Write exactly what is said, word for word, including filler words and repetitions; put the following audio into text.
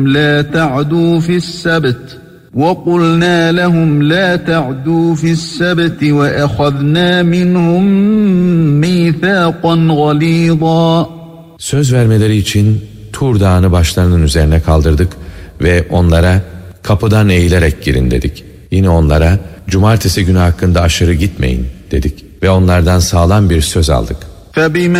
لا تعدوا في السبت وقلنا لهم لا تعدوا في السبت وأخذنا منهم ميثاقا غليظا. Söz vermeleri için Tur Dağı'nı başlarının üzerine kaldırdık ve onlara kapıdan eğilerek girin dedik. Yine onlara cumartesi günü hakkında aşırı gitmeyin dedik ve onlardan sağlam bir söz aldık. فَبِمَا